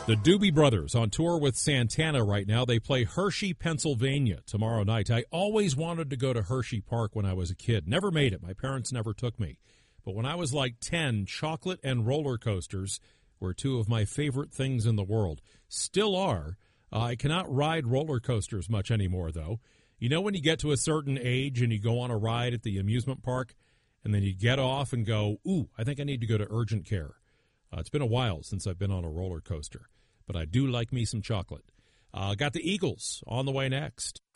The Doobie Brothers on tour with Santana right now. They play Hershey, Pennsylvania tomorrow night. I always wanted to go to Hershey Park when I was a kid. Never made it. My parents never took me. But when I was like 10, chocolate and roller coasters were two of my favorite things in the world. Still are. I cannot ride roller coasters much anymore, though. You know when you get to a certain age and you go on a ride at the amusement park, and then you get off and go, ooh, I think I need to go to urgent care. It's been a while since I've been on a roller coaster, but I do like me some chocolate. Got the Eagles on the way next.